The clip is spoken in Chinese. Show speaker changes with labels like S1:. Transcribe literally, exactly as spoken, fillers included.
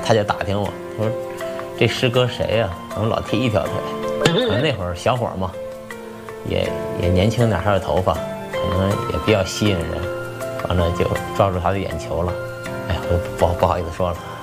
S1: 他就打听我，他说这师哥谁呀、啊？怎么老踢一条腿？那会儿小伙嘛，也也年轻点，还有头发，可能也比较吸引人，完了就抓住他的眼球了。哎呀，我不不好意思说了。